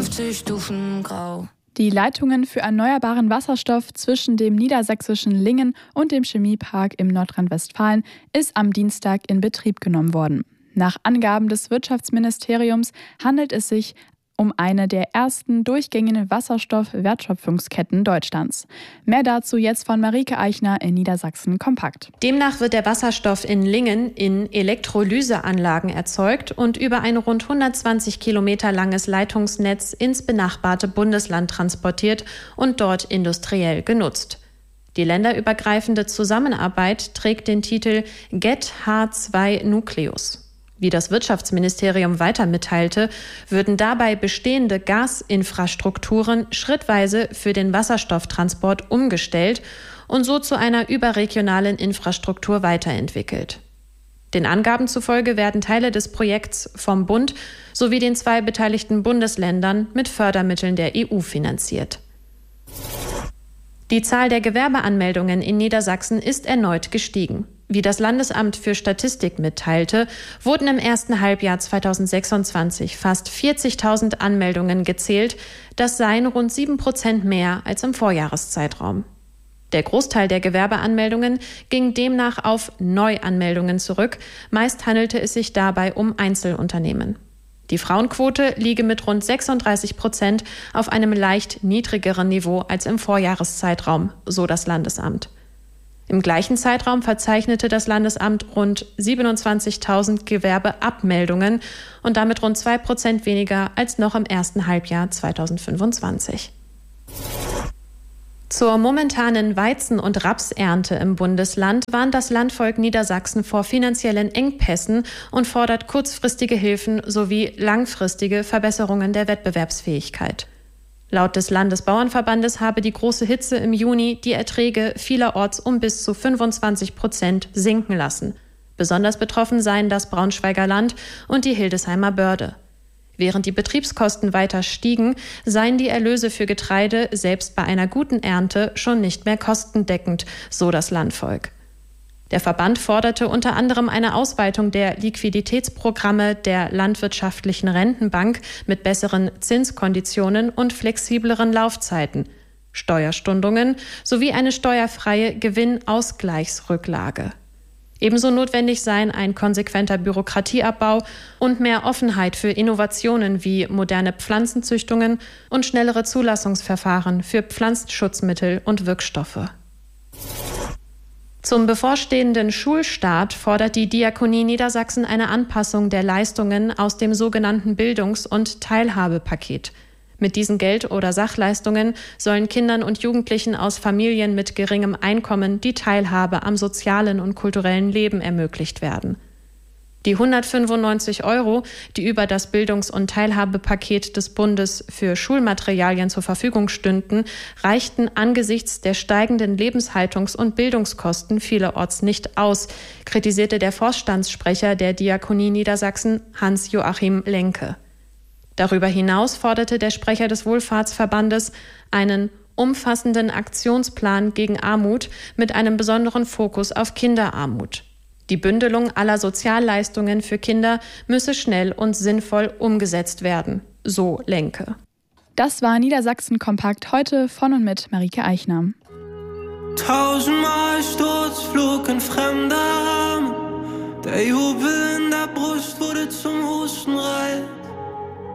50 Stufen grau. Die Leitungen für erneuerbaren Wasserstoff zwischen dem niedersächsischen Lingen und dem Chemiepark im Nordrhein-Westfalen ist am Dienstag in Betrieb genommen worden. Nach Angaben des Wirtschaftsministeriums handelt es sich um eine der ersten durchgängigen Wasserstoff-Wertschöpfungsketten Deutschlands. Mehr dazu jetzt von Marike Eichner in Niedersachsen kompakt. Demnach wird der Wasserstoff in Lingen in Elektrolyseanlagen erzeugt und über ein rund 120 Kilometer langes Leitungsnetz ins benachbarte Bundesland transportiert und dort industriell genutzt. Die länderübergreifende Zusammenarbeit trägt den Titel GET H2 Nucleus. Wie das Wirtschaftsministerium weiter mitteilte, würden dabei bestehende Gasinfrastrukturen schrittweise für den Wasserstofftransport umgestellt und so zu einer überregionalen Infrastruktur weiterentwickelt. Den Angaben zufolge werden Teile des Projekts vom Bund sowie den 2 beteiligten Bundesländern mit Fördermitteln der EU finanziert. Die Zahl der Gewerbeanmeldungen in Niedersachsen ist erneut gestiegen. Wie das Landesamt für Statistik mitteilte, wurden im ersten Halbjahr 2026 fast 40.000 Anmeldungen gezählt. Das seien rund 7% mehr als im Vorjahreszeitraum. Der Großteil der Gewerbeanmeldungen ging demnach auf Neuanmeldungen zurück. Meist handelte es sich dabei um Einzelunternehmen. Die Frauenquote liege mit rund 36% auf einem leicht niedrigeren Niveau als im Vorjahreszeitraum, so das Landesamt. Im gleichen Zeitraum verzeichnete das Landesamt rund 27.000 Gewerbeabmeldungen und damit rund 2% weniger als noch im ersten Halbjahr 2025. Zur momentanen Weizen- und Rapsernte im Bundesland warnt das Landvolk Niedersachsen vor finanziellen Engpässen und fordert kurzfristige Hilfen sowie langfristige Verbesserungen der Wettbewerbsfähigkeit. Laut des Landesbauernverbandes habe die große Hitze im Juni die Erträge vielerorts um bis zu 25% sinken lassen. Besonders betroffen seien das Braunschweiger Land und die Hildesheimer Börde. Während die Betriebskosten weiter stiegen, seien die Erlöse für Getreide selbst bei einer guten Ernte schon nicht mehr kostendeckend, so das Landvolk. Der Verband forderte unter anderem eine Ausweitung der Liquiditätsprogramme der landwirtschaftlichen Rentenbank mit besseren Zinskonditionen und flexibleren Laufzeiten, Steuerstundungen sowie eine steuerfreie Gewinnausgleichsrücklage. Ebenso notwendig seien ein konsequenter Bürokratieabbau und mehr Offenheit für Innovationen wie moderne Pflanzenzüchtungen und schnellere Zulassungsverfahren für Pflanzenschutzmittel und Wirkstoffe. Zum bevorstehenden Schulstart fordert die Diakonie Niedersachsen eine Anpassung der Leistungen aus dem sogenannten Bildungs- und Teilhabepaket. Mit diesen Geld- oder Sachleistungen sollen Kindern und Jugendlichen aus Familien mit geringem Einkommen die Teilhabe am sozialen und kulturellen Leben ermöglicht werden. Die 195 €, die über das Bildungs- und Teilhabepaket des Bundes für Schulmaterialien zur Verfügung stünden, reichten angesichts der steigenden Lebenshaltungs- und Bildungskosten vielerorts nicht aus, kritisierte der Vorstandssprecher der Diakonie Niedersachsen, Hans-Joachim Lenke. Darüber hinaus forderte der Sprecher des Wohlfahrtsverbandes einen umfassenden Aktionsplan gegen Armut mit einem besonderen Fokus auf Kinderarmut. Die Bündelung aller Sozialleistungen für Kinder müsse schnell und sinnvoll umgesetzt werden, so Lenke. Das war Niedersachsen kompakt heute von und mit Marike Eichner. 1000-mal Sturzflug in fremde Arme, der Jubel in der Brust wurde zum Hustenreiz.